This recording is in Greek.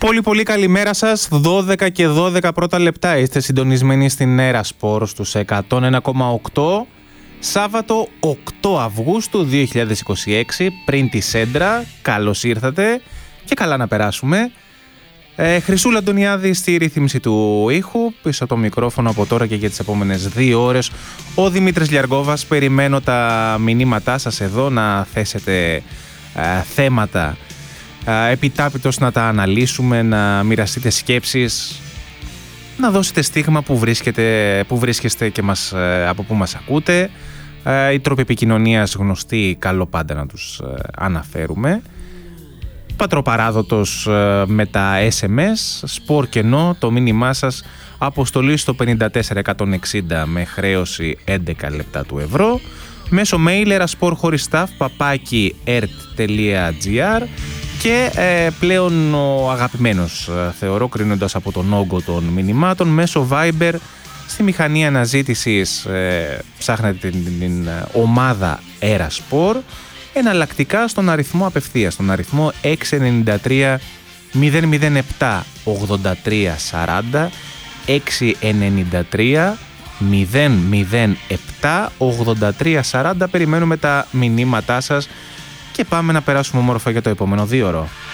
Πολύ καλημέρα σας. 12 και 12 πρώτα λεπτά είστε συντονισμένοι στην Έρα Σπορ στους 101,8. Σάββατο 8 Αυγούστου 2026, πριν τη Σέντρα. Καλώς ήρθατε και καλά να περάσουμε. Χρυσούλα Αντωνιάδη στη ρύθμιση του ήχου, πίσω από το μικρόφωνο από τώρα και για τις επόμενες 2 ώρες. Ο Δημήτρης Λιαργόβας. Περιμένω τα μηνύματά σας εδώ, να θέσετε θέματα, επιτάπητος να τα αναλύσουμε, να μοιραστείτε σκέψεις, να δώσετε στίγμα που βρίσκεστε και από που μας ακούτε. Οι τρόποι επικοινωνίας γνωστοί, καλό πάντα να τους αναφέρουμε. Πατροπαράδοτος με τα SMS, σπορ κενό, το μήνυμά σας, αποστολή στο 54160 με χρέωση 11 λεπτά του ευρώ. Μέσω mail eraspor_staff@ert.gr και πλέον ο αγαπημένος, θεωρώ, κρίνοντας από τον όγκο των μηνυμάτων, μέσω Viber στη μηχανή αναζήτησης ψάχνετε την ομάδα Eraspor, εναλλακτικά στον αριθμό απευθείας, στον αριθμό 693 007 83 40, 693 007 83 40. Περιμένουμε τα μηνύματά σας και πάμε να περάσουμε όμορφα για το επόμενο 2ωρο.